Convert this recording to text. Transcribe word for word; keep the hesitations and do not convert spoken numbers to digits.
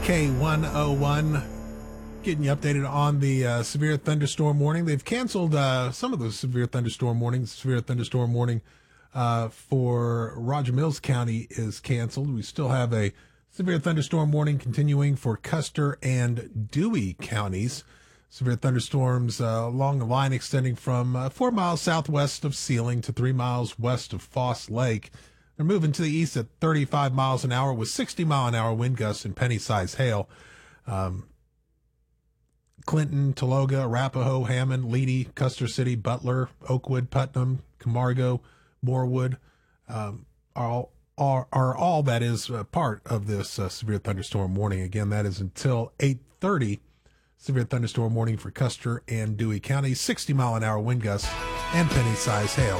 K one oh one, getting you updated on the uh, severe thunderstorm warning. They've canceled uh, some of those severe thunderstorm warnings. Severe thunderstorm warning uh, for Roger Mills County is canceled. We still have a severe thunderstorm warning continuing for Custer and Dewey counties. Severe thunderstorms uh, along the line extending from uh, four miles southwest of Sealing to three miles west of Foss Lake. They're moving to the east at thirty-five miles an hour with sixty mile an hour wind gusts and penny-sized hail. Um, Clinton, Taloga, Arapahoe, Hammond, Leedy, Custer City, Butler, Oakwood, Putnam, Camargo, Morewood um, are all are, are all that is uh, part of this uh, severe thunderstorm warning. Again, that is until eight thirty. Severe thunderstorm warning for Custer and Dewey counties, sixty mile an hour wind gusts and penny-sized hail.